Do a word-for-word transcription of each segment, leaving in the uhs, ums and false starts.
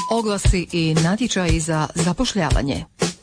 Oglasi i natječaji za zapošljavanje.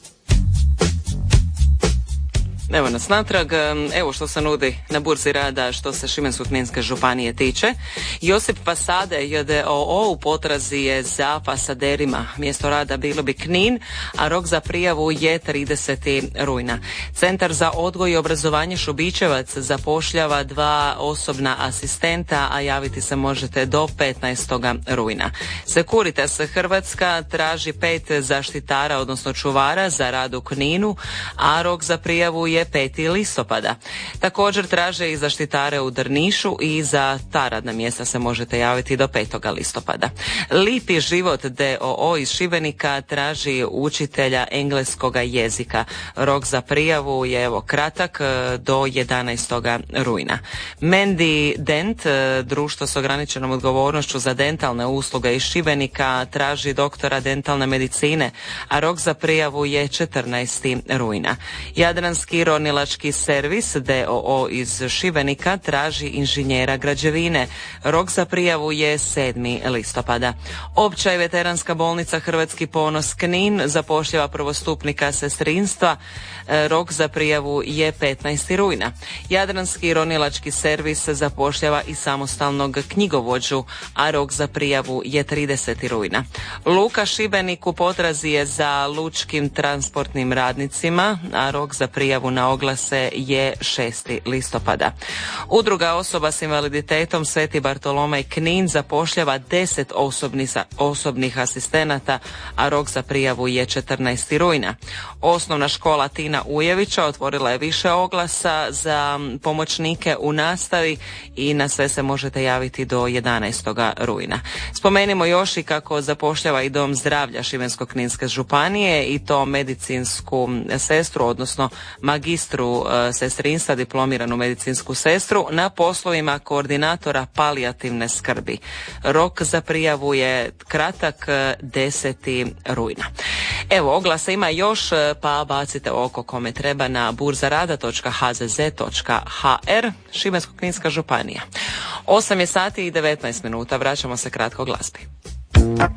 Evo nas natrag, evo što se nudi na burzi rada što se Šibensko-kninske županije tiče. Josip Fasade J D O O u potrazi je za fasaderima. Mjesto rada bilo bi Knin, a rok za prijavu je tridesetog rujna. Centar za odgoj i obrazovanje Šubićevac zapošljava dva osobna asistenta, a javiti se možete do petnaestog rujna. Securitas Hrvatska traži pet zaštitara, odnosno čuvara za rad u Kninu, a rok za prijavu je peti listopada. Također traže i zaštitare u Drnišu i za ta radna mjesta se možete javiti do petog listopada. Lipi život D O O iz Šibenika traži učitelja engleskoga jezika. Rok za prijavu je evo kratak do jedanaestog rujna. Mandy Dent, društvo s ograničenom odgovornošću za dentalne usluge iz Šibenika, traži doktora dentalne medicine, a rok za prijavu je četrnaestog rujna. Jadranski ronilački servis D O O iz Šibenika traži inženjera građevine. Rok za prijavu je sedmog listopada. Opća i veteranska bolnica Hrvatski ponos Knin zapošljava prvostupnika sestrinstva. Rok za prijavu je petnaestog rujna. Jadranski ronilački servis zapošljava i samostalnog knjigovođu, a rok za prijavu je tridesetog rujna. Luka Šibenik u potrazi je za lučkim transportnim radnicima, a rok za prijavu na oglase je šestog listopada. Udruga osoba s invaliditetom Sveti Bartolomej Knin zapošljava deset osobnih, osobnih asistenata, a rok za prijavu je četrnaestog rujna. Osnovna škola Tina Ujevića otvorila je više oglasa za pomoćnike u nastavi i na sve se možete javiti do jedanaestog rujna. Spomenimo još i kako zapošljava i Dom zdravlja Šibensko-kninske županije, i to medicinsku sestru, odnosno magistru sestrinstva, diplomiranu medicinsku sestru na poslovima koordinatora palijativne skrbi. Rok za prijavu je kratak, desetog rujna. Evo, oglasa ima još, pa bacite oko kome treba na burzarada točka h z z točka h r. Šibensko-kninska županija. osam je sati i devetnaest minuta, vraćamo se kratko glazbi.